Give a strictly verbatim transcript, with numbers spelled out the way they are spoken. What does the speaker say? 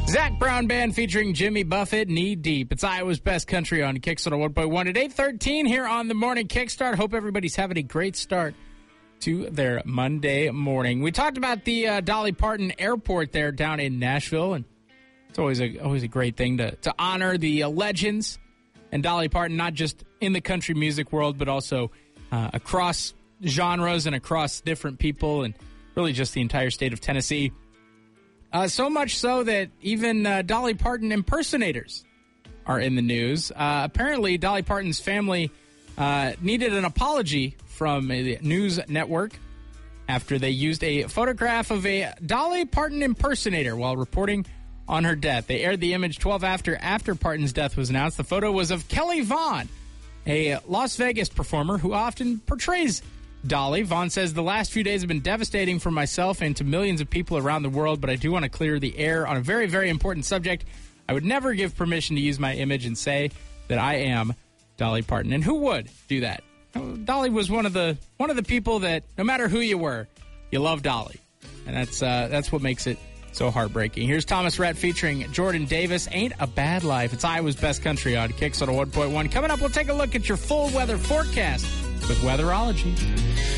Zach Brown Band featuring Jimmy Buffett, Knee Deep. It's Iowa's Best Country on Kickstart one point one at eight thirteen here on the Morning Kickstart. Hope everybody's having a great start to their Monday morning. We talked about the uh, Dolly Parton Airport there down in Nashville, and it's always a always a great thing to, to honor the uh, legends and Dolly Parton, not just in the country music world, but also uh, across genres and across different people, and really just the entire state of Tennessee. Uh, so much so that even uh, Dolly Parton impersonators are in the news. Uh, apparently, Dolly Parton's family uh, needed an apology from a news network after they used a photograph of a Dolly Parton impersonator while reporting on her death. They aired the image twelve after after Parton's death was announced. The photo was of Kelly Vaughn, a Las Vegas performer who often portrays Dolly. Vaughn says, the last few days have been devastating for myself and to millions of people around the world, but I do want to clear the air on a very, very important subject. I would never give permission to use my image and say that I am Dolly Parton. And who would do that? Dolly was one of the one of the people that, no matter who you were, you love Dolly. And that's uh, that's what makes it so heartbreaking. Here's Thomas Rhett featuring Jordan Davis, Ain't a Bad Life. It's Iowa's Best Country on Kickstarter one point one. Coming up, we'll take a look at your full weather forecast with Weatherology.